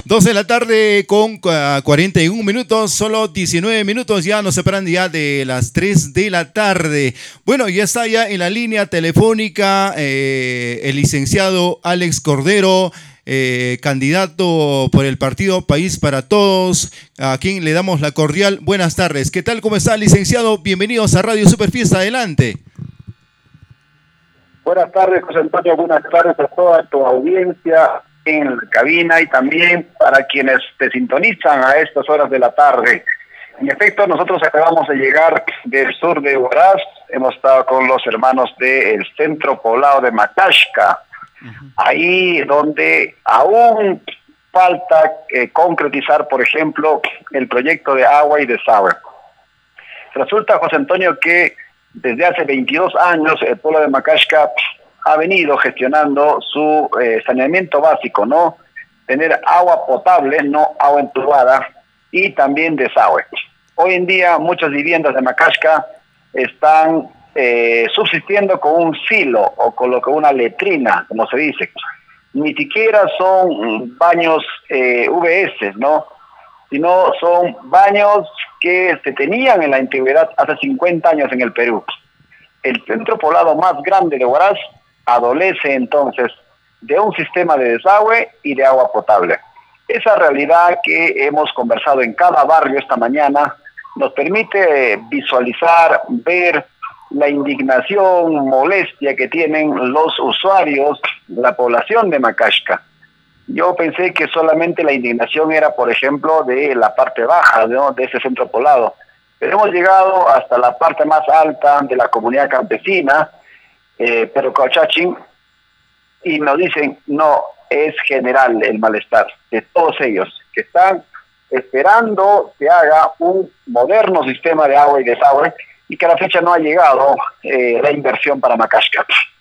2 de la tarde con 41 minutos, solo 19 minutos ya nos separan ya de las 3 de la tarde. Bueno, ya está ya en la línea telefónica el licenciado Alex Cordero, candidato por el partido País para Todos, a quien le damos la cordial buenas tardes. ¿Qué tal? ¿Cómo está, licenciado? Bienvenidos a Radio Superfiesta. Adelante. Buenas tardes, José Antonio. Buenas tardes a toda tu audiencia en la cabina y también para quienes te sintonizan a estas horas de la tarde. En efecto, nosotros acabamos de llegar del sur de Huaraz. Hemos estado con los hermanos del Centro Poblado de Macashca, ahí donde aún falta concretizar, por ejemplo, el proyecto de agua y desagüe. Resulta, José Antonio, que desde hace 22 años el pueblo de Macashca ha venido gestionando su saneamiento básico, ¿no? Tener agua potable, no agua entubada, y también desagüe. Hoy en día muchas viviendas de Macashca están subsistiendo con un silo o con lo que una letrina, como se dice. Ni siquiera son baños VS, ¿no? Sino son baños que se tenían en la antigüedad hace 50 años en el Perú. El centro poblado más grande de Huaraz adolece entonces de un sistema de desagüe y de agua potable. Esa realidad que hemos conversado en cada barrio esta mañana nos permite visualizar, ver la indignación, molestia que tienen los usuarios, la población de Macashca. Yo pensé que solamente la indignación era, por ejemplo, de la parte baja, ¿no?, de ese centro poblado. Pero hemos llegado hasta la parte más alta de la comunidad campesina, Perocochachín, y nos dicen, no, es general el malestar de todos ellos, que están esperando que haga un moderno sistema de agua y desagüe, y que a la fecha no ha llegado la inversión para Macashca.